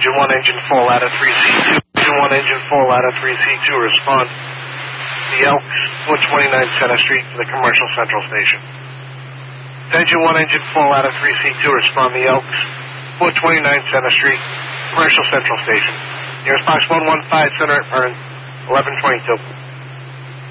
Engine 1, engine full out of 3C2. Engine 1, engine full out of 3C2. Respond. The Elks, 429 Center Street to the Commercial Central Station. Engine 1, engine full out of 3C2. Respond. The Elks, 429 Center Street, Commercial Central Station. Nearest box 115, center at Burn, 1122.